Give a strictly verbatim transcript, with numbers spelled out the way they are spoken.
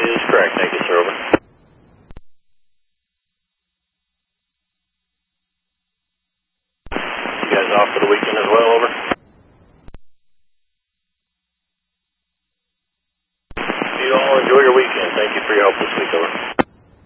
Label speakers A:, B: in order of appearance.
A: is correct. Thank you, sir. Over. You guys off for the weekend as well? Over. You all enjoy your weekend. Thank you for your help this week. Over.